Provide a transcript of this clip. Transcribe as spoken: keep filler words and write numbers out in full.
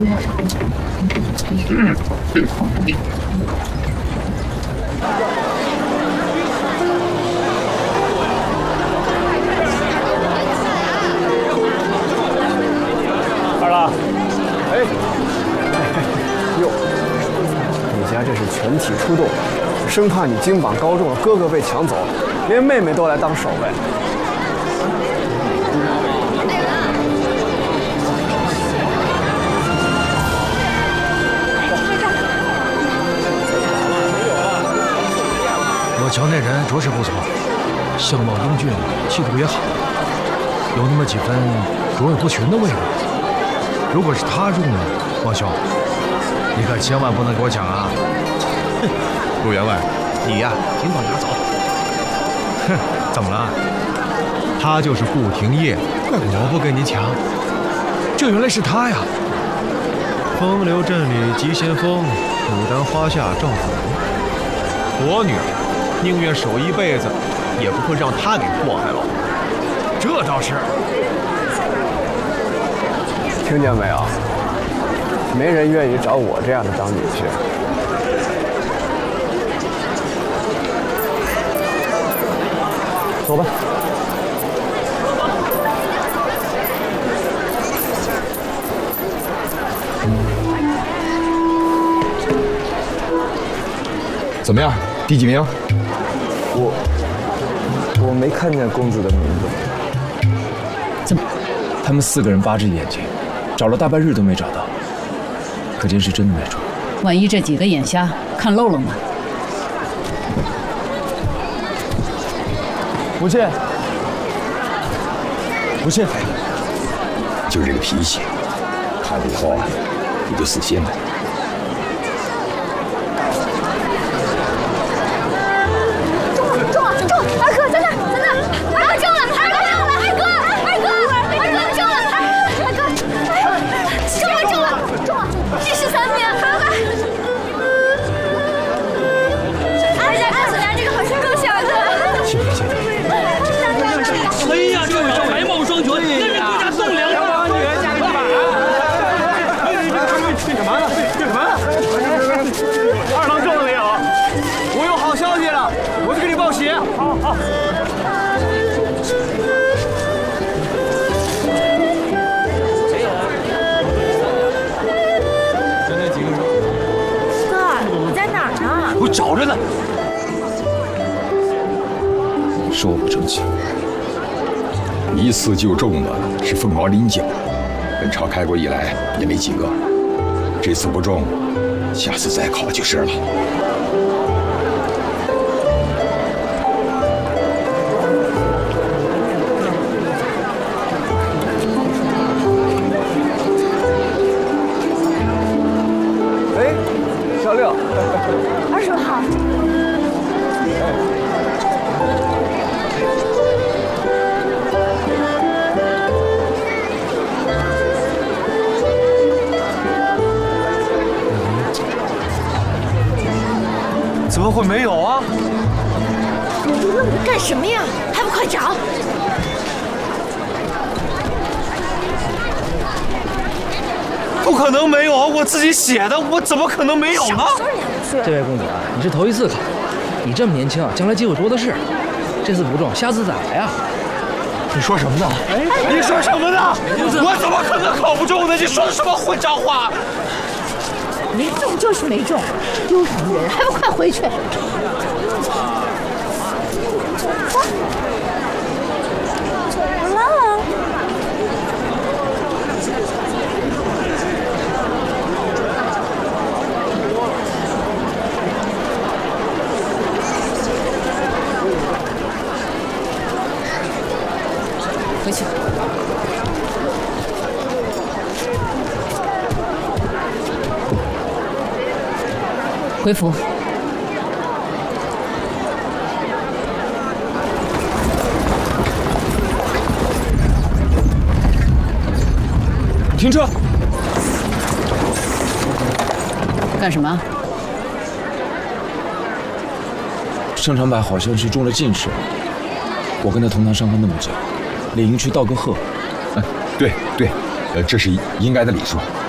二郎， 哎，哟，你家这是全体出动，生怕你金榜高中了，哥哥被抢走，连妹妹都来当守卫。 我瞧那人着实不错，相貌英俊，气度也好，有那么几分卓尔不群的味道。如果是他入呢，王兄，你可千万不能给我抢啊！ 哼，陆员外，你呀，尽管拿走。 哼，怎么了？他就是顾廷烨，我不跟你抢。这原来是他呀！ 风流镇里急先锋，牡丹花下赵子龙。我女儿。 宁愿守一辈子，也不会让他给祸害了。 这倒是。 听见没有？没人愿意找我这样的当女婿。走吧。 怎么样？第几名？ 我我没看见公子的名字。 怎么？他们四个人扒着眼睛，找了大半日都没找到，可见是真的没中。 万一这几个眼瞎看漏了呢？ 不信，不信。 就这个脾气，看了以后啊，你就死心了。 找着呢， 是我不争气， 一次就中的是凤毛麟角，本朝开国以来也没几个。这次不中，下次再考就是了。 哎，小六。 二叔好。 怎么会没有啊？ 你愣着干什么呀？还不快找！ 不可能没有啊！我自己写的，我怎么可能没有呢？ 这位公子啊，你是头一次考，你这么年轻，将来机会多的是。这次不中，下次再来啊！ 你说什么呢？哎，你说什么呢？我怎么可能考不中呢？你说的什么混账话？ 没中就是没中，丢什么人？还不快回去！ 回去。回府。 停车！ 干什么？ 盛长柏好像是中了进士，我跟他同堂上课那么久，理应去道个贺。 嗯，对对，呃，这是应该的礼数。